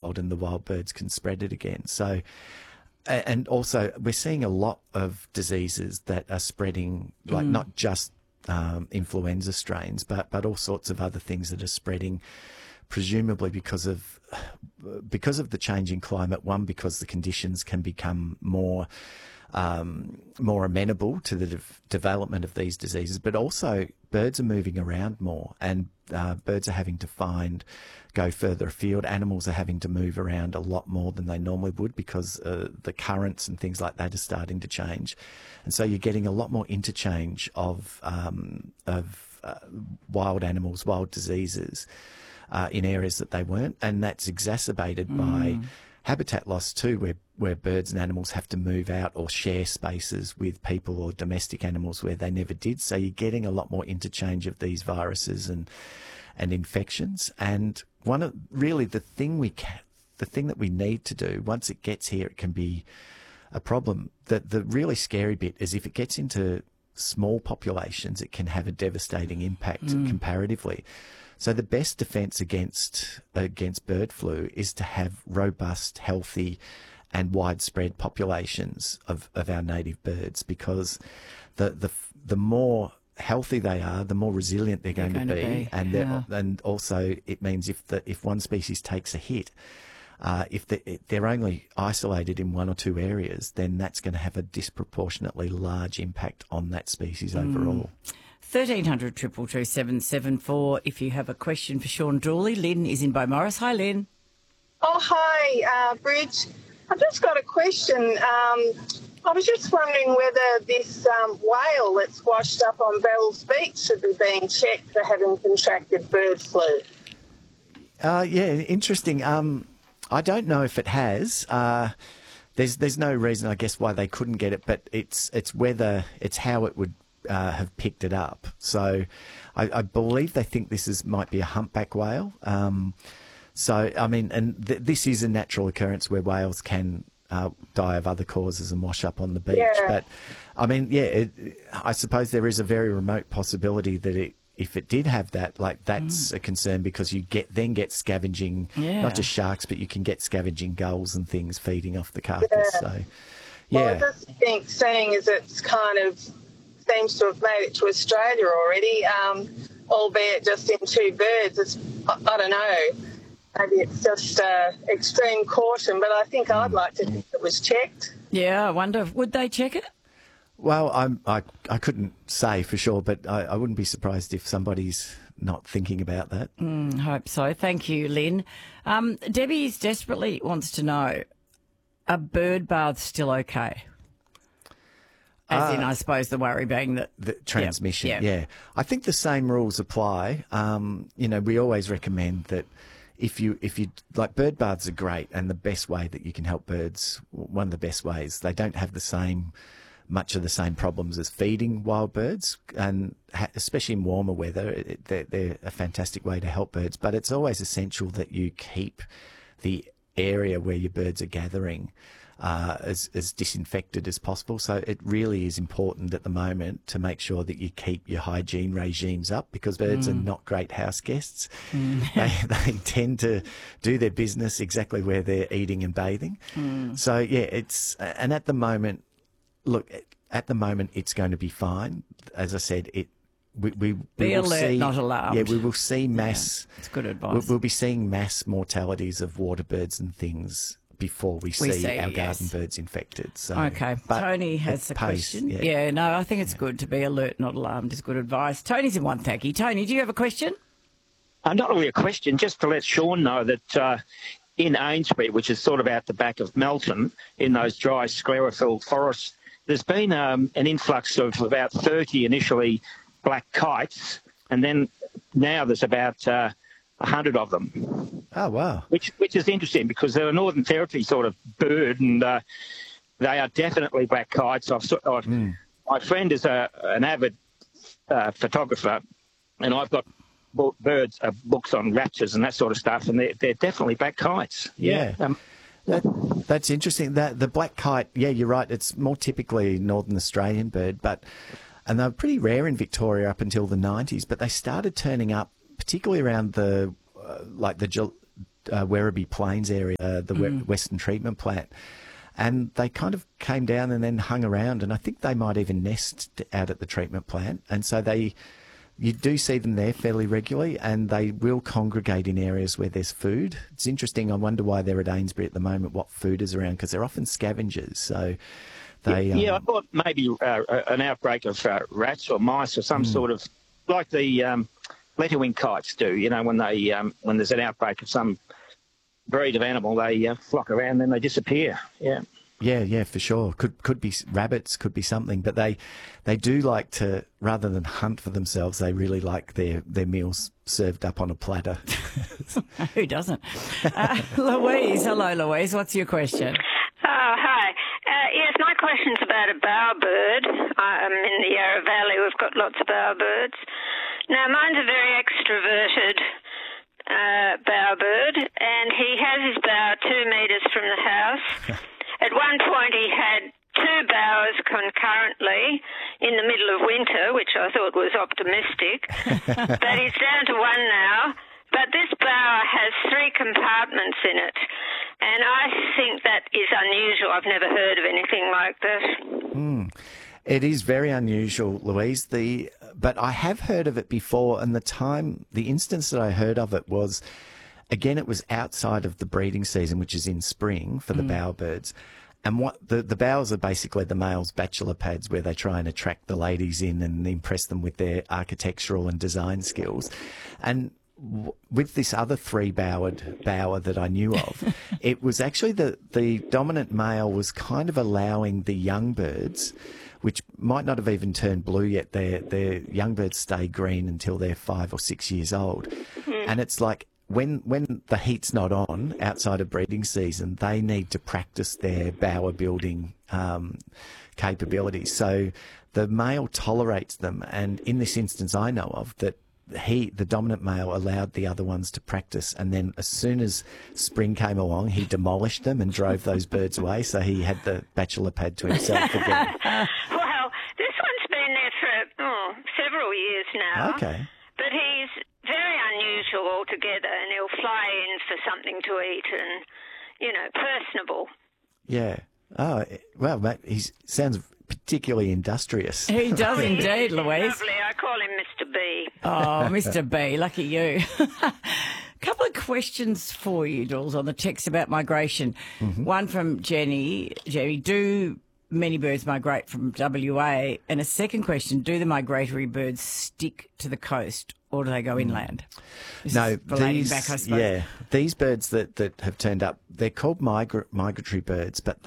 wild, and the wild birds can spread it again. So, and also we're seeing a lot of diseases that are spreading, like not just influenza strains, but all sorts of other things that are spreading, presumably because of the changing climate. One, because the conditions can become more amenable to the development of these diseases, but also birds are moving around more, and birds are having to go further afield. Animals are having to move around a lot more than they normally would because the currents and things like that are starting to change, and so you're getting a lot more interchange of wild animals, wild diseases in areas that they weren't, and that's exacerbated by habitat loss too, where birds and animals have to move out or share spaces with people or domestic animals where they never did. So you're getting a lot more interchange of these viruses and infections. And the thing that we need to do once it gets here, it can be a problem. The really scary bit is if it gets into small populations, it can have a devastating impact comparatively. So the best defence against bird flu is to have robust, healthy and widespread populations of our native birds, because the more healthy they are, the more resilient they're going to be. And also it means if one species takes a hit, if they're only isolated in one or two areas, then that's going to have a disproportionately large impact on that species overall. 1300 222 774 if you have a question for Sean Dooley. Lynn is in Beaumaris. Hi, Lynn. Oh, hi, Bridge. I've just got a question. I was just wondering whether this whale that's washed up on Bell's Beach should be being checked for having contracted bird flu. Yeah, interesting. I don't know if it has. There's no reason, I guess, why they couldn't get it, but it's how it would have picked it up. So I believe they think this might be a humpback whale. So, I mean, and this is a natural occurrence where whales can die of other causes and wash up on the beach. Yeah. But, I mean, I suppose there is a very remote possibility that if it did have that, that's a concern, because you then get scavenging, not just sharks, but you can get scavenging gulls and things feeding off the carcass. Yeah. So, yeah. Well, I just think, seeing as it's kind of seems to have made it to Australia already, albeit just in two birds. I don't know, maybe it's just extreme caution, but I think I'd like to think it was checked. Yeah, I wonder, would they check it? Well, I couldn't say for sure, but I wouldn't be surprised if somebody's not thinking about that. Hope so. Thank you, Lynn. Debbie desperately wants to know, are bird baths still okay? As in, I suppose, the worry being that... The transmission, yeah. I think the same rules apply. We always recommend that if you like, bird baths are great, and the best way that you can help birds, one of the best ways, they don't have much of the same problems as feeding wild birds, and especially in warmer weather, they're a fantastic way to help birds. But it's always essential that you keep the area where your birds are gathering as disinfected as possible. So it really is important at the moment to make sure that you keep your hygiene regimes up, because birds are not great house guests. They tend to do their business exactly where they're eating and bathing. So and at the moment, it's going to be fine. As I said, we be will alert, see, not alarmed. Yeah, we will see mass. It's good advice. We'll be seeing mass mortalities of water birds and things before we see our garden birds infected. So, okay, Tony has a question. Yeah, no, I think it's good to be alert, not alarmed. Is good advice. Tony's in Wonthaggi. Tony, do you have a question? Not really a question, just to let Sean know that in Ainsbury, which is sort of out the back of Melton, in those dry sclerophyll forests, there's been an influx of about 30 initially black kites, and then now there's about 100 of them. Oh, wow. Which is interesting, because they're a Northern Territory sort of bird, and they are definitely black kites. My friend is an avid photographer, and I've got books on raptors and that sort of stuff, and they're definitely black kites. Yeah. That's interesting. The black kite, you're right, it's more typically Northern Australian bird, and they were pretty rare in Victoria up until the 90s, but they started turning up, particularly around Werribee Plains area, Western Treatment Plant. And they kind of came down and then hung around, and I think they might even nest out at the treatment plant. And so you do see them there fairly regularly, and they will congregate in areas where there's food. It's interesting. I wonder why they're at Amesbury at the moment, what food is around, because they're often scavengers. So they... I thought maybe an outbreak of rats or mice or some sort of, like the letterwing kites do, when they when there's an outbreak of some breed of animal, they flock around, then they disappear. Yeah, for sure. Could be rabbits, could be something, but they do like to, rather than hunt for themselves, they really like their meals served up on a platter. Who doesn't? Louise, hello Louise, what's your question? Hi. Yes, my question's about a bowerbird. I'm in the Yarra Valley. We've got lots of bowerbirds. Now, mine's a very extroverted bowerbird, and he has his bower 2 metres from the house. At one point, he had 2 bowers concurrently in the middle of winter, which I thought was optimistic. But he's down to 1 now. But this bower has 3 compartments in it, and I think that is unusual. I've never heard of anything like that. It is very unusual, Louise. But I have heard of it before, and the instance that I heard of it was, again, it was outside of the breeding season, which is in spring for the bowerbirds. And what the bowers are basically the males' bachelor pads, where they try and attract the ladies in and impress them with their architectural and design skills. And with this other 3-bowered bower that I knew of, it was actually the dominant male was kind of allowing the young birds, which might not have even turned blue yet. Their young birds stay green until they're 5 or 6 years old. And it's like when the heat's not on outside of breeding season, they need to practice their bower building capabilities. So the male tolerates them. And in this instance I know of, that the dominant male, allowed the other ones to practice, and then as soon as spring came along, he demolished them and drove those birds away, so he had the bachelor pad to himself again. Well, this one's been there for several years now. Okay. But he's very unusual altogether, and he'll fly in for something to eat and, personable. Yeah. Oh, well, mate, he sounds particularly industrious. He does indeed, Louise. Lovely. I call him Mr. B. Oh, Mr. B, lucky you. Couple of questions for you, Dawes, on the text about migration. One from Jenny. Jenny, do many birds migrate from WA? And a second question, do the migratory birds stick to the coast or do they go inland? No, these these birds that have turned up, they're called migratory birds, but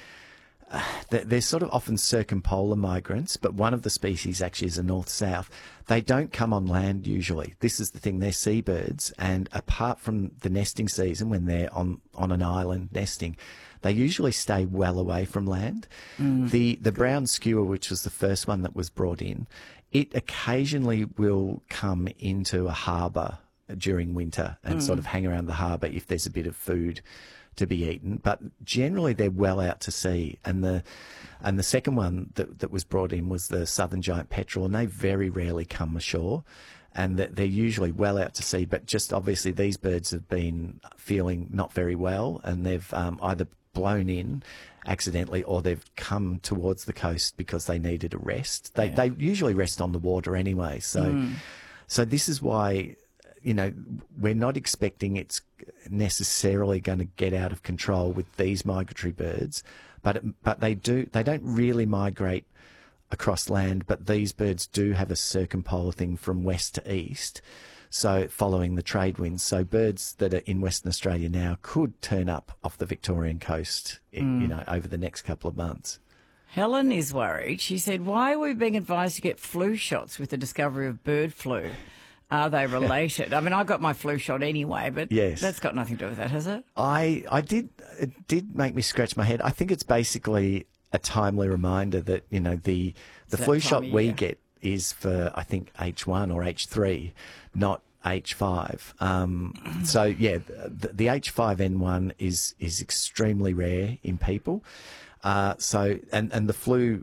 they're sort of often circumpolar migrants, but one of the species actually is a north-south. They don't come on land usually. This is the thing, they're seabirds, and apart from the nesting season when they're on an island nesting, they usually stay well away from land. The brown skua, which was the first one that was brought in, it occasionally will come into a harbour during winter and sort of hang around the harbour if there's a bit of food to be eaten, but generally they're well out to sea. And the second one that was brought in was the southern giant petrel, and they very rarely come ashore, and they're usually well out to sea. But just obviously these birds have been feeling not very well, and they've either blown in accidentally or they've come towards the coast because they needed a rest. They usually rest on the water anyway, so this is why, we're not expecting it's necessarily going to get out of control with these migratory birds, but they don't really migrate across land, but these birds do have a circumpolar thing from west to east, so following the trade winds. So birds that are in Western Australia now could turn up off the Victorian coast, over the next couple of months. Helen is worried. She said, why are we being advised to get flu shots with the discovery of bird flu? Are they related? I mean, I got my flu shot anyway, but yes, that's got nothing to do with that, has it? It did make me scratch my head. I think it's basically a timely reminder that, the flu shot we get is for, I think, H1 or H3, not H5. So, yeah, the H5N1 is extremely rare in people. And the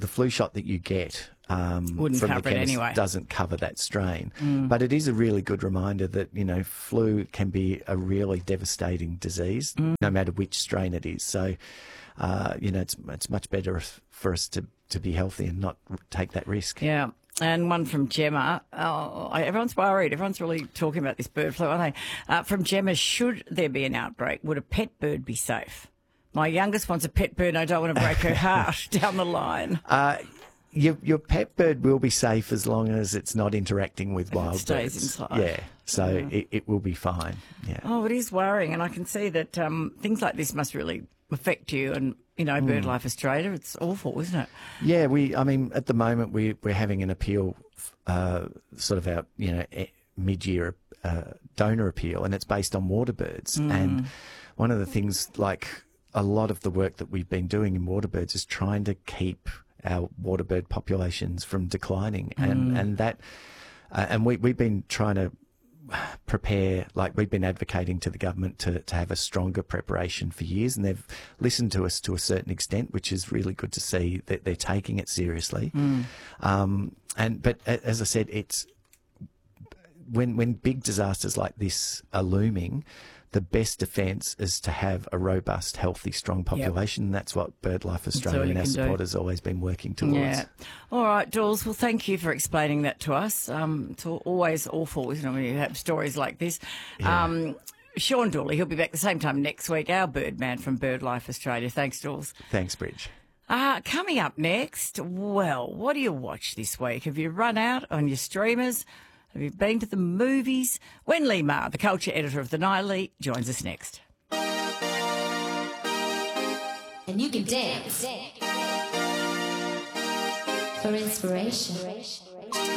the flu shot that you get Wouldn't from the cover it chemist anyway. doesn't cover that strain. But it is a really good reminder that, flu can be a really devastating disease, no matter which strain it is. So, it's much better for us to be healthy and not take that risk. Yeah. And one from Gemma. Everyone's worried. Everyone's really talking about this bird flu, aren't they? From Gemma, should there be an outbreak, would a pet bird be safe? My youngest wants a pet bird and I don't want to break her heart down the line. Your pet bird will be safe as long as it's not interacting with wild stays birds. inside. Yeah, so it will be fine. Yeah. Oh, it is worrying, and I can see that things like this must really affect you. And BirdLife Australia, it's awful, isn't it? Yeah, at the moment we're having an appeal, sort of our mid-year donor appeal, and it's based on water birds. And one of the things, like a lot of the work that we've been doing in water birds, is trying to keep our water bird populations from declining, and we've been trying to prepare, like we've been advocating to the government to have a stronger preparation for years, and they've listened to us to a certain extent, which is really good to see that they're taking it seriously. But as I said, it's when big disasters like this are looming, the best defence is to have a robust, healthy, strong population. And that's what BirdLife Australia and our supporters always been working towards. Yeah. All right, Jules. Well, thank you for explaining that to us. It's always awful, isn't it, when you have stories like this. Yeah. Sean Dooley, he'll be back the same time next week, our Birdman from BirdLife Australia. Thanks, Jules. Thanks, Bridge. Coming up next, well, what do you watch this week? Have you run out on your streamers? Have you been to the movies? Wen Lee Ma, the culture editor of The Nightly, joins us next. And you can dance for inspiration.